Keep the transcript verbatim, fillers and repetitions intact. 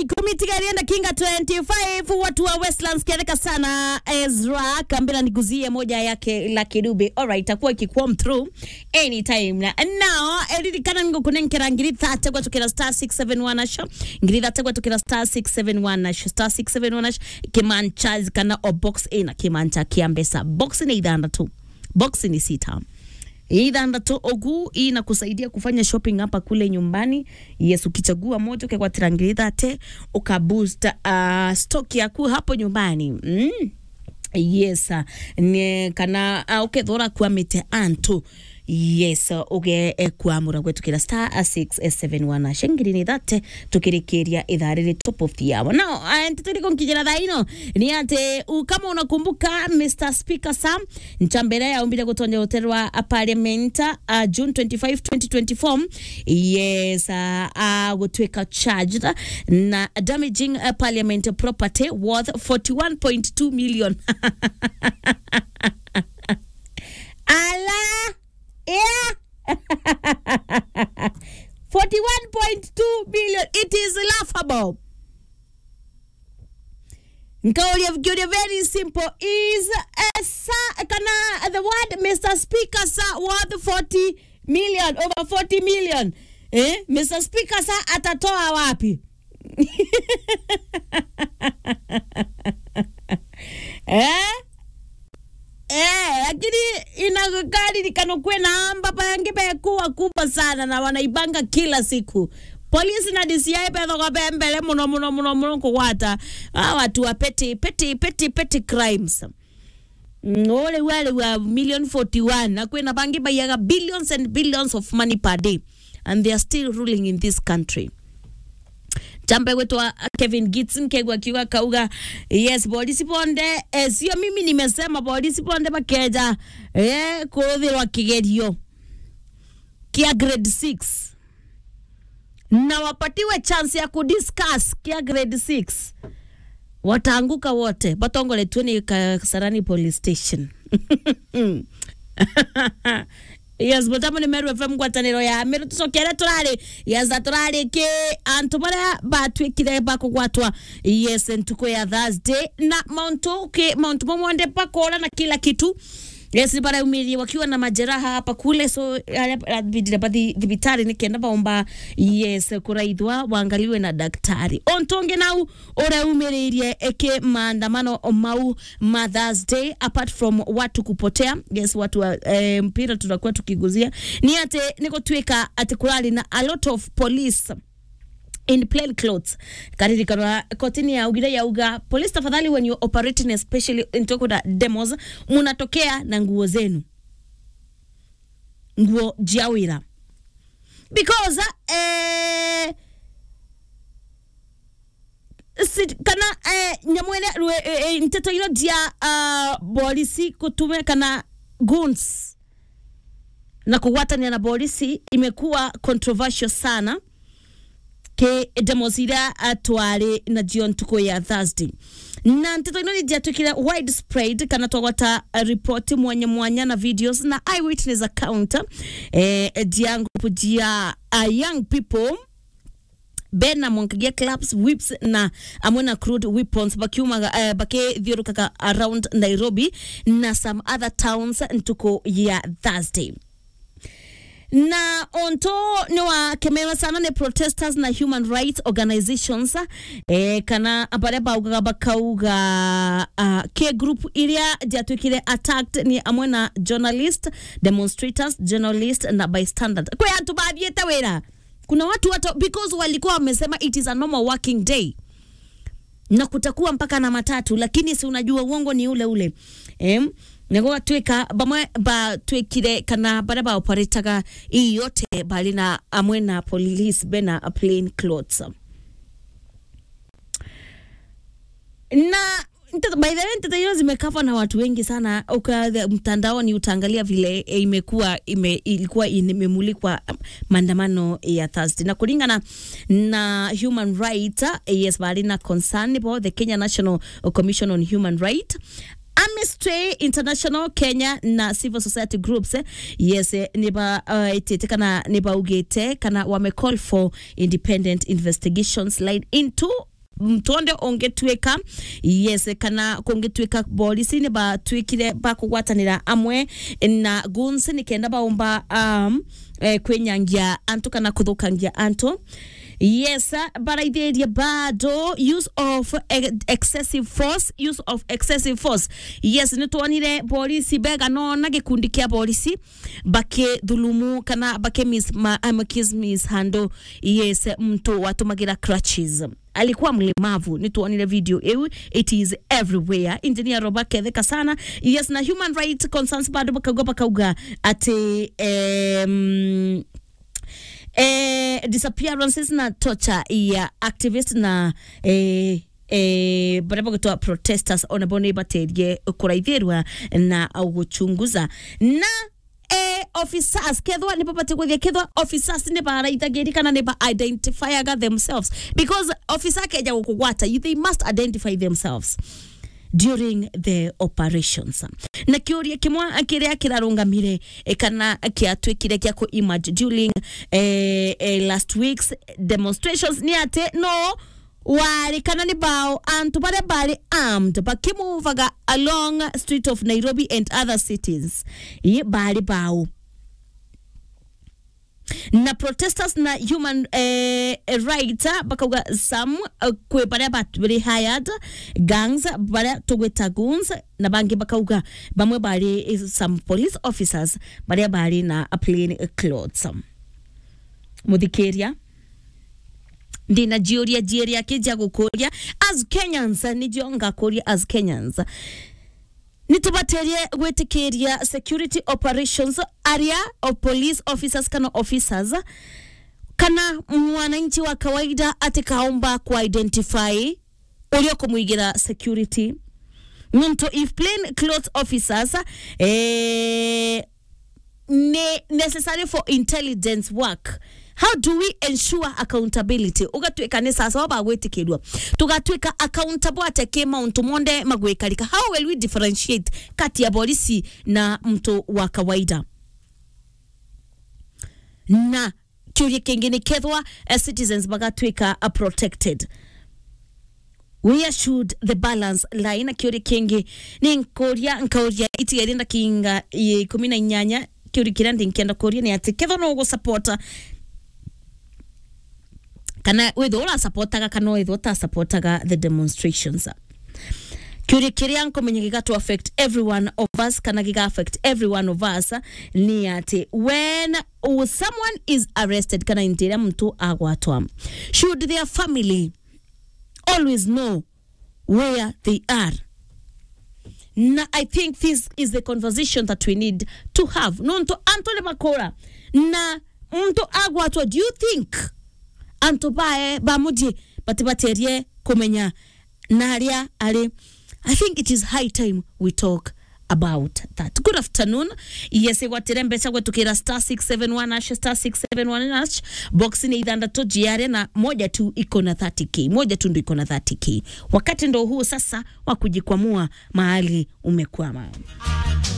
Kumitigari na Kinga twenty-five watu wa Westlands kiadeka sana Ezra kambila niguzie moja yake la Kidube. Alright, itakuwa ikikuwa through anytime. Na now elidi kana ngo kunenkera ngiri thate kwa tukira star six seven one asho. Ngiri thate kwa tukira star six seven one asho. Star six seven one asho. Kimancha kana o box A na kimancha kiambesa. Box ni idanda tu. Box ni sita. Idanda to ogu ina kusaidia kufanya shopping hapa kule nyumbani. Yes, ukichagua moja kwa tirangiri thate ukaboost uh, stock yaku hapo nyumbani. Mm. Yes, ne kana uh, ukethora kwa mete anto. Yes, uge uh, kwa muragwe tukira star six seven one shengiri ni thate tukirikiria idhariri top of the hour. Now, antituri konkijera thaino ni ate kama unakumbuka Mister Speaker Sam Nchambere ya umbile kutonja uterwa parliament uh, June twenty-fifth twenty twenty-four. Yes, uh, uh, gutweka charged na damaging uh, parliament property worth forty-one point two million. Ala yeah. forty-one point two billion. It is laughable. Nkauli very simple is uh, sa, kana the word Mister Speaker sa worth forty million, over forty million. Eh? Mister Speaker sa atatoa wapi? Eh? Eh, lakini inagari nikanokwe na amba payangipe kuwa kubwa sana na wanaibanga kila siku. Polisi na D C I pedho kwa mbele muno muno muno muno kuwata. Hawa watu wa petty petty petty petty crimes. Ole wale wa million forty-one na kwena bangi bayaga billions and billions of money per day, and they are still ruling in this country. Jambe wetu wa Kevin Gitson kegwa kiwa kauga. Yes, polisi ponde eh, sio mimi nimesema polisi ponde bakeja eh kuthirwa kigerio kia grade six na wapatiwe chance ya kudiscuss kia grade six, wataanguka wote batongole tuni Kasarani police station. Yes, but I'm going to from Guatanero ya Meru Sokere Turare. Yes, that Turare ke Antobara Batwi Kide Bako Guatwa. Yes, and tuko ya Thursday na Mount Oke Mount Momonde Pakola na kila kitu. Yes, bara umili wakiwa na majeraha hapa kule, so bidira badi dibitari nikienda baomba yes kuraidwa waangaliwe na daktari. Ontonge nau ora umelirie eke maandamano mau Mother's Day, apart from watu kupotea. Yes, watu wa eh, mpira tutakuwa tukiguzia. Ni ate niko tuweka ate kulali na a lot of police in plain clothes. Kariri karwa kotini ya ugira ya uga. Police tafadhali when you're operating, especially in toko da demos, munatokea na nguo zenu. Nguo jiawira. Because, eh, sit, kana, eh, nyamwene, eh, nteto ino dia, uh, polisi kutume kana guns. Na kuwata ni na polisi imekuwa controversial sana. Ke demosira atware na jion tuko ya Thursday. Na ntito ino ni jiatukile widespread kana tuwata report mwanya mwanya na videos na eyewitness account eh, diangu pujia uh, young people bena mwankagia clubs, whips na amwena crude weapons bakiuma uh, bake dhioro kaka around Nairobi na some other towns ntuko ya Thursday. Na onto niwa kemewa sana ne protesters na human rights organizations eh, kana apareba uga bakauga uh, K group iria jatuikile attacked ni amwena journalist, demonstrators, journalist na bystanders. Kwa ya tubabieta wera kuna watu watu because walikuwa wamesema it is a normal working day na kutakuwa mpaka na matatu, lakini si unajua uongo ni ule ule em Nego tuweka bamwe ba tuwekire kana baraba operataga hii yote bali na amwena police bena a plain clothes. Na by the way ndio zimekava na watu wengi sana. Uka mtandaoni utaangalia vile e, imekuwa ime, ilikuwa imemulikwa maandamano ya Thursday na kulingana na human rights. Yes, bali na concern about the Kenya National Commission on Human Rights, Amnesty International Kenya na civil society groups eh, yes eh, niba uh, itete kana niba ugete kana wame call for independent investigations led into mtonde ongetweka yes kana kongetweka polisi ni ba twikire ba kugwatanira amwe na guns ni kenda baomba um eh, kwenyangia antu kana kuthukangia antu. Yes, but I did ya bado use of excessive force, use of excessive force. Yes, nituanire polisi bega no na gikundi kia polisi bake dhulumu kana bake mis ma amakis mis hando. Yes, mtu watu magira crutches. Alikuwa mlemavu, nituanire video ewe, it is everywhere. Engineer Robake dheka sana. Yes, na human rights concerns bado bakagopa bakauga ate um, Eh, disappearances na torture ya activists na eh eh baraba kutoa protesters onabone baterie kuraithirwa na guchunguza na eh officers kedwa ni papate kwa kedwa officers ni baraithagiri kana ni ba identify themselves because officer keja kugwata they must identify themselves during the operations. Na kiuria kimwa akiria kirarungamire e kana kiatwikire kia ko image during eh, eh, last week's demonstrations ni ate no wali kana ni bao antu bare bare armed bakimuvaga along street of Nairobi and other cities ye bali bao na protesters na human eh, rights bakauga some uh, kwe bare bat very hired gangs bare togweta guns na bangi bakauga bamwe bari some police officers bare bari na a plain clothes mudikeria ndina jioria jieria kija gukoria as Kenyans ni jonga koria as Kenyans nitubaterie gwetikiria security operations area of police officers kana officers kana mwananchi wa kawaida atakaomba ku identify ulio kumuigira security nunto if plain clothes officers eh ne necessary for intelligence work. How do we ensure accountability? Ugatweka ni sasa waba gwetikirwa. Tugatweka accountable ateke mount monde magwekarika. How will we differentiate kati ya polisi na mtu wa kawaida? Na kiuri kingine kedwa as citizens bagatweka are protected. Where should the balance lie? Na kiuri kingi ni nkoria nkoria iti yerinda kinga kumi na nyanya kiuri kirandi nkienda koria ni ati kedwa no go supporta kana wedo la supportaga kana wedo ta supportaga the demonstrations. Kiuri kirian komenye giga to affect every one of us kana giga affect every one of us ni ati when someone is arrested kana intera mtu agwatwa, should their family always know where they are? Na I think this is the conversation that we need to have. Nonto Antole Makora na mtu agwatwa, do you think anto bae bamudi batibaterie komenya naria ale? I think it is high time we talk about that. Good afternoon. Yes, watirembe chagwe tukira star six seven one hash star six seven one hash box ni idanda to jiare na moja tu iko na thirty k. Moja tu ndo iko na thirty k. Wakati ndo huu sasa wa kujikwamua mahali umekwama.